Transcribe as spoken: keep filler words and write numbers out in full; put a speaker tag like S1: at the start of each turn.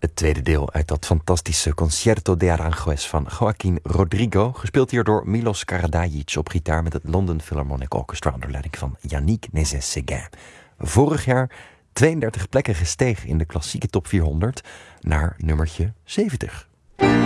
S1: Het tweede deel uit dat fantastische Concierto de Aranjuez van Joaquín Rodrigo, gespeeld hier door Milos Karadzic op gitaar met het London Philharmonic Orchestra onder leiding van Yannick Nézet-Séguin. Vorig jaar tweeëndertig plekken gestegen in de klassieke top vierhonderd naar nummertje zeventig.